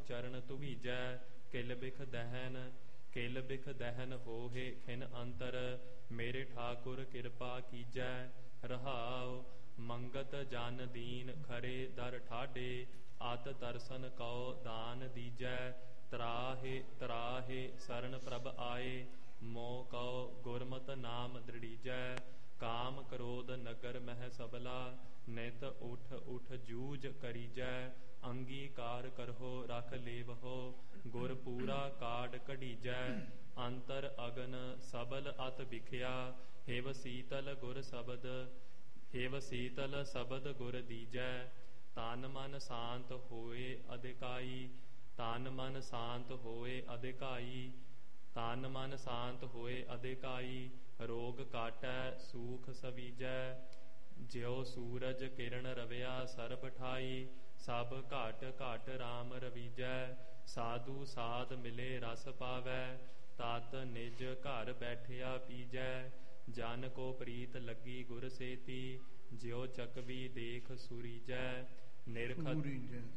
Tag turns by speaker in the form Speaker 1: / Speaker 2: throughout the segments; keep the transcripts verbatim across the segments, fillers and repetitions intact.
Speaker 1: ਚਰਨ ਤੁਵੀਜੈ। ਕਿਲ ਬਿਖ ਦਹਿਨ ਕਿਲ ਬਿਖ ਦਹਿਨ ਹੋਹੇ ਖਿਨ ਅੰਤਰ। ਮੇਰੇ ਠਾਕੁਰ ਕਿਰਪਾ ਕੀਜੈ। ਰਹਾਉ ਮੰਗਤ ਜਨ ਦੀਨ ਖਰੇ ਦਰ ਠਾਡੇ। ਅਤ ਤਰਸਨ ਕਉ ਦਾਨ ਦੀਜੈ। ਤਰਾਹੇ ਤਰਾਹੇ ਸਰਨ ਪ੍ਰਭ ਆਏ। ਮੋਹ ਕਉ ਗੁਰਮਤਿ ਨਾਮ ਦ੍ਰਿੜੀਜੈ। ਕਾਮ ਕ੍ਰੋਧ ਨਗਰ ਮਹਿ ਸਬਲਾ। ਨਿਤ ਉਠ ਉਠ ਜੂਝ ਕਰੀਜੈ। ਅੰਗੀਕਾਰ ਕਰਹੁ ਰਖ ਲੇਵਹੁ। ਗੁਰ ਪੂਰਾ ਕਾਢ ਕਢੀਜੈ। ਅੰਤਰ ਅਗਨ ਸਬਲ ਅਤ ਵਿਖਿਆ। ਹਿਵ ਸੀਤਲ ਗੁਰ ਸ਼ਬਦ ਹਿਵ ਸੀਤਲ ਸ਼ਬਦ ਗੁਰ ਦੀਜੈ। ਤਨ ਮਨ ਸ਼ਾਂਤ ਹੋਏ ਅਧਿਕਾਈ। ਤਨ ਮਨ ਸ਼ਾਂਤ ਹੋਏ ਅਧਿਕਾਈ। ਤਨ ਮਨ ਸ਼ਾਂਤ ਹੋਏ ਅਧਿਕਾਈ। ਰੋਗ ਕਾਟੈ ਸੂਖ ਸਵੀਜੈ। ਜਿਉ ਸੂਰਜ ਕਿਰਨ ਰਵਿਆ ਸਰਬ ਠਾਈ। ਸਭ ਘਟ ਘਟ ਰਾਮ ਰਵੀਜੈ। ਸਾਧੂ ਸਾਧ ਮਿਲੇ ਰਸ ਪਾਵੈ। ਤਤ ਨਿਜ ਘਰ ਬੈਠਿਆ ਪੀਜੈ। ਜਨ ਕੋ ਪ੍ਰੀਤ ਲੱਗੀ ਗੁਰ ਸੇਤੀ। ਜਿਉ ਚਕਵੀ ਦੇਖ ਸੁਰੀਜੈ। ਨਿਰਖਤ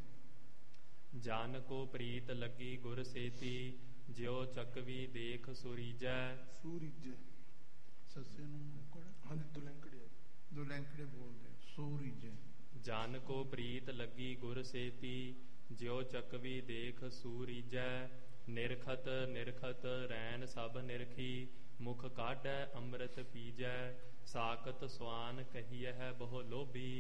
Speaker 1: ਜਨ ਕੋ ਪ੍ਰੀਤ ਲੱਗੀ ਗੁਰ ਸੇਤੀ। ਜਿਉ ਚਕਵੀ ਦੇਖ ਸੁਰੀਜੈ।
Speaker 2: ਸੂਰੀਜੈ ਸੱਸੇ ਨੂੰ ਹਾਂਜੀ ਦੋ ਲੈਂਕੜੇ ਦੋ ਲੈਂਕੜੇ ਬੋਲਦੇ ਸੂਰੀਜੈ।
Speaker 1: ਜਨ ਕੋ ਪ੍ਰੀਤ ਲੱਗੀ ਗੁਰ ਸੇਤੀ। ਜਿਉ ਚਕਵੀ ਦੇਖ ਸੂਰੀਜੈ। ਨਿਰਖਤ ਨਿਰਖਤ ਰੈਣ ਸਭ ਨਿਰਖੀ। ਮੁਖ ਕਾਢੈ ਅੰਮ੍ਰਿਤ ਪੀਜੈ। ਸਾਕਤ ਸਵਾਨ ਕਹੀਐ ਬਹੁ ਲੋਭੀ।